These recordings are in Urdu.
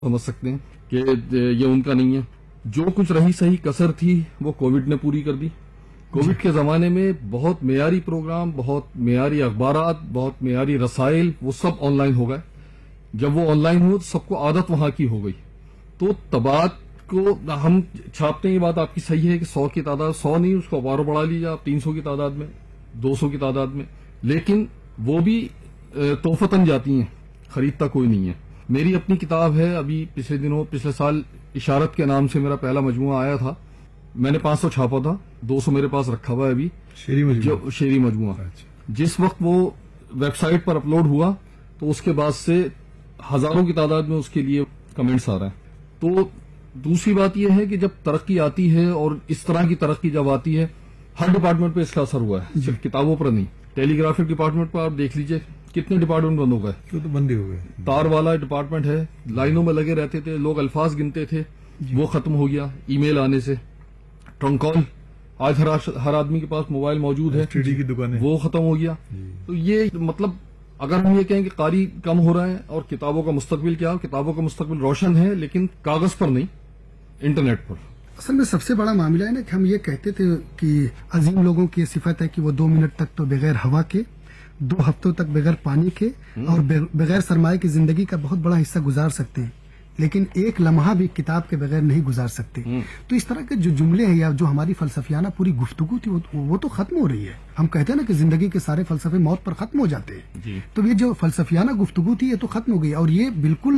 سمجھ سکتے ہیں کہ یہ ان کا نہیں ہے. جو کچھ رہی صحیح کسر تھی وہ کووڈ نے پوری کر دی. کووڈ کے زمانے میں بہت معیاری پروگرام، بہت معیاری اخبارات، بہت معیاری رسائل وہ سب آن لائن ہو گئے. جب وہ آن لائن ہوئے تو سب کو عادت وہاں کی ہو گئی. تو طباعت کو ہم چھاپتے ہیں، یہ بات آپ کی صحیح ہے کہ 100 کی تعداد 100 نہیں، اس کو اور بڑھا لیجیے آپ 300 کی تعداد میں، 200 کی تعداد میں، لیکن وہ بھی توفتاً جاتی ہیں، خریدتا کوئی نہیں ہے. میری اپنی کتاب ہے، ابھی پچھلے سال اشارت کے نام سے میرا پہلا مجموعہ آیا تھا. میں نے 500 چھاپا تھا، 200 میرے پاس رکھا ہوا ہے ابھی. شعری مجموعہ جس وقت وہ ویب سائٹ پر اپلوڈ ہوا تو اس کے بعد سے ہزاروں کی تعداد میں اس کے لیے کمنٹس آ رہے ہیں. تو دوسری بات یہ ہے کہ جب ترقی آتی ہے اور اس طرح کی ترقی جب آتی ہے، ہر ڈپارٹمنٹ پہ اس کا اثر ہوا ہے، صرف کتابوں پر نہیں. ٹیلی گرافک ڈپارٹمنٹ پر آپ دیکھ لیجئے کتنے ڈپارٹمنٹ بند ہو گئے. تو بند ہی ہو گئے. تار والا ڈپارٹمنٹ ہے، لائنوں میں لگے رہتے تھے، لوگ الفاظ گنتے تھے، وہ ختم ہو گیا ای میل آنے سے. ٹرنک کال، آج ہر آدمی کے پاس موبائل موجود ہے، ٹی کی دکانیں، وہ ختم ہو گیا. تو یہ مطلب اگر ہم یہ کہیں کہ قاری کم ہو رہے ہیں اور کتابوں کا مستقبل کیا، کتابوں کا مستقبل روشن ہے لیکن کاغذ پر نہیں، انٹرنیٹ پر. اصل میں سب سے بڑا معاملہ ہے نا کہ ہم یہ کہتے تھے کہ عظیم لوگوں کی صفت ہے کہ وہ 2 منٹ تک تو بغیر ہوا کے، 2 ہفتوں تک بغیر پانی کے اور بغیر سرمایہ کی زندگی کا بہت بڑا حصہ گزار سکتے ہیں، لیکن ایک لمحہ بھی کتاب کے بغیر نہیں گزار سکتے. تو اس طرح کے جو جملے ہیں یا جو ہماری فلسفیانہ پوری گفتگو تھی وہ تو ختم ہو رہی ہے. ہم کہتے ہیں نا کہ زندگی کے سارے فلسفے موت پر ختم ہو جاتے ہیں. تو یہ جو فلسفیانہ گفتگو تھی یہ تو ختم ہو گئی. اور یہ بالکل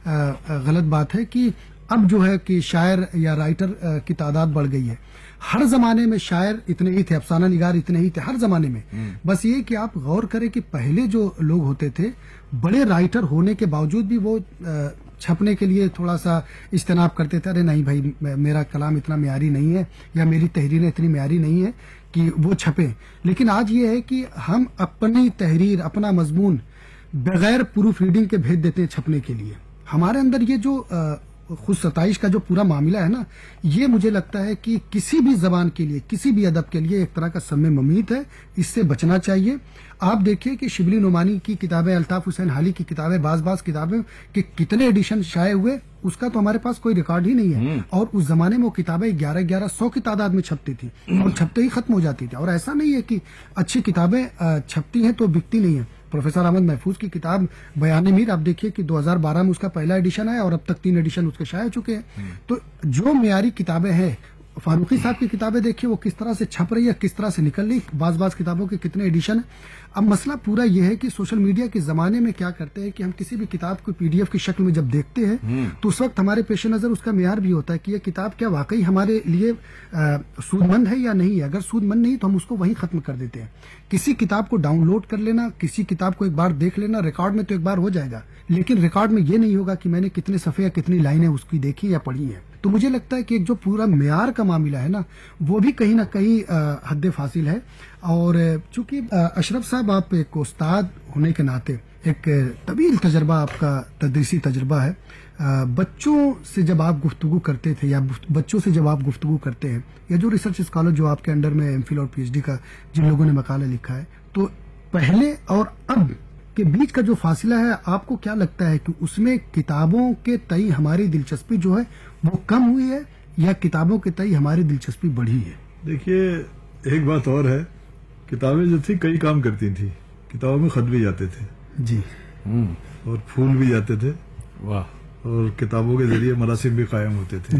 غلط بات ہے کہ اب جو ہے کہ شاعر یا رائٹر کی تعداد بڑھ گئی ہے. ہر زمانے میں شاعر اتنے ہی تھے، افسانہ نگار اتنے ہی تھے ہر زمانے میں. بس یہ کہ آپ غور کریں کہ پہلے جو لوگ ہوتے تھے بڑے رائٹر ہونے کے باوجود بھی وہ چھپنے کے لیے تھوڑا سا اجتناب کرتے تھے. ارے نہیں بھائی، میرا کلام اتنا معیاری نہیں ہے یا میری تحریریں اتنی معیاری نہیں ہے کہ وہ چھپیں. لیکن آج یہ ہے کہ ہم اپنی تحریر، اپنا مضمون بغیر پروف ریڈنگ کے بھیج دیتے ہیں چھپنے کے لیے. ہمارے اندر یہ جو خود ستائش کا جو پورا معاملہ ہے نا، یہ مجھے لگتا ہے کہ کسی بھی زبان کے لیے، کسی بھی ادب کے لیے ایک طرح کا سم ممیت ہے. اس سے بچنا چاہیے. آپ دیکھیے کہ شبلی نعمانی کی کتابیں، الطاف حسین حالی کی کتابیں، بعض کتابیں کہ کتنے ایڈیشن شائع ہوئے اس کا تو ہمارے پاس کوئی ریکارڈ ہی نہیں ہے. اور اس زمانے میں وہ کتابیں 1100 کی تعداد میں چھپتی تھی اور چھپتے ہی ختم ہو جاتی تھی. اور ایسا نہیں ہے کہ اچھی کتابیں چھپتی ہیں تو بکتی نہیں ہیں. پروفیسر احمد محفوظ کی کتاب بیان میر آپ دیکھیے کہ 2012 میں اس کا پہلا ایڈیشن آیا اور اب تک 3 ایڈیشن اس کے شائع ہو چکے ہیں. تو جو معیاری کتابیں ہیں، فاروقی صاحب کی کتابیں دیکھیے وہ کس طرح سے چھپ رہی ہے، کس طرح سے نکل رہی. بعض کتابوں کے کتنے ایڈیشن ہیں. اب مسئلہ پورا یہ ہے کہ سوشل میڈیا کے زمانے میں کیا کرتے ہیں کہ ہم کسی بھی کتاب کو PDF کی شکل میں جب دیکھتے ہیں تو اس وقت ہمارے پیش نظر اس کا معیار بھی ہوتا ہے کہ یہ کتاب کیا واقعی ہمارے لیے سود مند ہے یا نہیں ہے. اگر سود مند نہیں تو ہم اس کو وہیں ختم کر دیتے ہیں. کسی کتاب کو ڈاؤن لوڈ کر لینا، کسی کتاب کو ایک بار دیکھ لینا، ریکارڈ میں تو ایک بار ہو جائے گا، لیکن ریکارڈ میں یہ نہیں ہوگا کہ میں نے کتنے صفحے یا کتنی لائنیں اس کی دیکھی یا پڑھی ہیں. تو مجھے لگتا ہے کہ ایک جو پورا معیار کا معاملہ ہے نا، وہ بھی کہیں نہ کہیں حد فاصل ہے. اور چونکہ اشرف صاحب آپ ایک استاد ہونے کے ناطے ایک طویل تجربہ آپ کا تدریسی تجربہ ہے. بچوں سے جب آپ گفتگو کرتے تھے یا بچوں سے جب آپ گفتگو کرتے ہیں یا جو ریسرچ اسکالر جو آپ کے انڈر میں ایم فل اور PhD کا جن لوگوں نے مقالہ لکھا ہے، تو پہلے اور اب کے بیچ کا جو فاصلہ ہے آپ کو کیا لگتا ہے کہ اس میں کتابوں کے تئیں ہماری دلچسپی جو ہے وہ کم ہوئی ہے یا کتابوں کے تئیں ہماری دلچسپی بڑھی ہے؟ دیکھیے ایک بات اور ہے، کتابیں جو تھی کئی کام کرتی تھی. کتابوں میں خط بھی جاتے تھے جی، اور پھول بھی جاتے تھے. واہ. اور کتابوں کے ذریعے مراسم بھی قائم ہوتے تھے.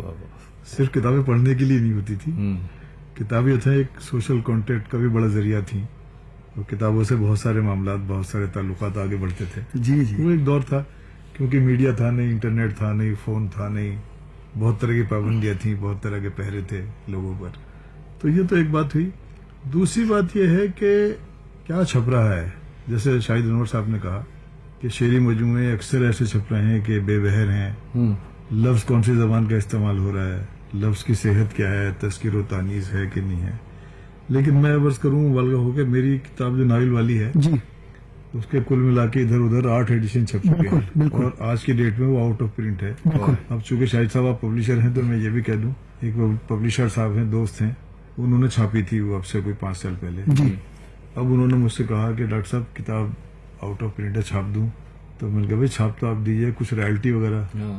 صرف کتابیں پڑھنے کے لیے نہیں ہوتی تھی. کتابیں ایک سوشل کانٹیکٹ کا بھی بڑا ذریعہ تھی. اور کتابوں سے بہت سارے معاملات، بہت سارے تعلقات آگے بڑھتے تھے. جی جی، وہ ایک دور تھا کیونکہ میڈیا تھا نہیں، انٹرنیٹ تھا نہیں، فون تھا نہیں، بہت طرح کی پابندیاں تھیں، بہت طرح کے پہرے تھے لوگوں پر. تو یہ تو ایک بات ہوئی. دوسری بات یہ ہے کہ کیا چھپ رہا ہے. جیسے شاہد انور صاحب نے کہا کہ شعری مجموعے اکثر ایسے چھپ رہے ہیں کہ بے بہر ہیں. لفظ کون سی زبان کا استعمال ہو رہا ہے، لفظ کی صحت کیا ہے، تذکیر و تانیث ہے کہ نہیں ہے. لیکن میں عرض کروں مبالغہ ہو کہ میری کتاب جو ناول والی ہے جی، اس کے کل ملا کے ادھر ادھر 8 ایڈیشن چھپ چکے ہیں اور آج کی ڈیٹ میں وہ آؤٹ آف پرنٹ ہے. اب چونکہ شاہد صاحب آپ پبلشر ہیں تو میں یہ بھی کہہ دوں، ایک پبلشر صاحب ہیں، دوست ہیں، انہوں نے چھاپی تھی وہ اب سے کوئی 5 سال پہلے. اب انہوں نے مجھ سے کہا کہ ڈاکٹر صاحب کتاب آؤٹ آف پرنٹ ہے، چھاپ دوں؟ تو میں نے کہا بھائی چھاپ تو آپ دیجیے کچھ رائلٹی وغیرہ. ہاں